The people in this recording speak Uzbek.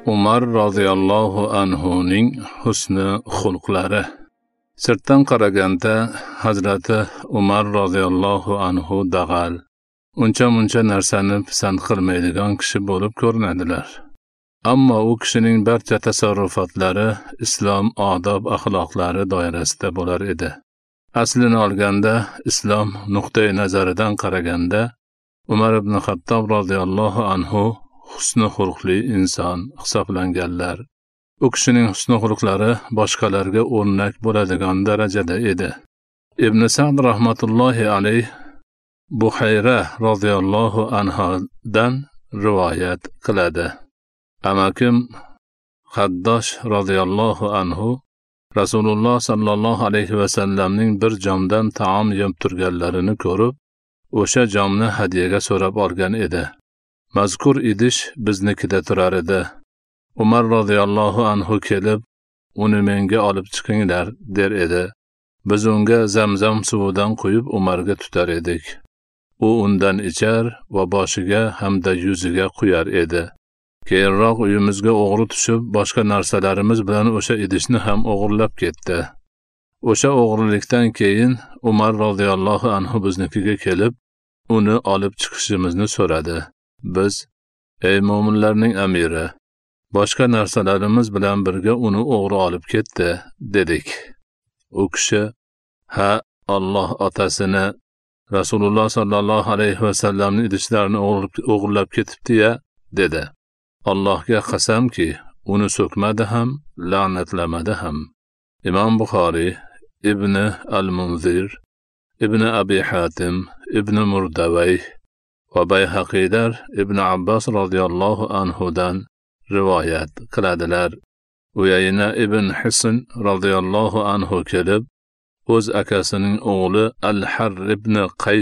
Umar roziyallohu anhuning husni xulqlari. Sirtdan qaraganda Hazrati Umar roziyallohu anhu dag'al, uncha-muncha narsani pisand qilmaydigan kishi bo'lib ko'rinadilar. Ammo u kishining barcha tasarrufatlari islom odob axloqlari doirasida bo'lar edi. Aslini olganda, islom nuqtai nazaridan qaraganda, Umar ibn Xattob roziyallohu anhu husni xulqli inson hisoblanganlar. U kishining husni xulqlari boshqalarga o'rnak bo'ladigan darajada edi. Ibn Sa'd rahmatullohi alayh Buhayra roziyallohu anhadan rivoyat qiladi. Amakim Xaddosh roziyallohu anhu Rasululloh sallallohu alayhi va sallamning bir jomdan taom yeb turganlarini ko'rib, o'sha jomni hadiyaga so'rab olgan edi. Mazkur idish biznikida turar edi. Umar roziyallohu anhu kelib, uni menga olib chiqinglar der edi. Biz unga zamzam suvidan quyib Umarga tutar edik. U undan ichar va boshiga hamda yuziga quyar edi. Keyinroq uyimizga o'g'ri tushib, boshqa narsalarimiz bilan o'sha idishni ham o'g'irlab ketdi. O'sha o'g'rilikdan keyin Umar roziyallohu anhu biznikiga kelib, uni olib chiqishimizni so'radi. Biz, ey mo'minlarning amiri, boshqa narsalarimiz bilan birga uni o'g'ri olib ketdi, dedik. U kishi, ha, Alloh otasini Rasululloh sallallohu alayhi va sallamning idishlarini o'g'irlab ketibdi-ya, dedi. Allohga qasamki, uni so'kmadi ham, la'natlamadi ham. Imom Buxoriy, Ibn al-Munzir, Ibn Abi Hatim, Ibn Murdavay va Bayhaqiylar Ibn Abbos roziyallohu anhudan rivoyat qiladilar. Uyayna ibn Hisn roziyallohu anhu kelib, o'z akasining o'g'li Al-Harr ibn Qays